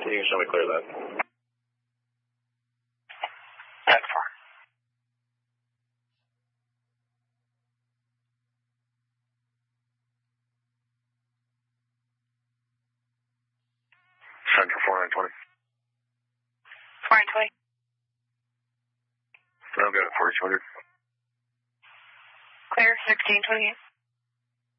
You can show me clear that. That's fine. Central 4920. 420. I'll go at 4200. Clear, 1628.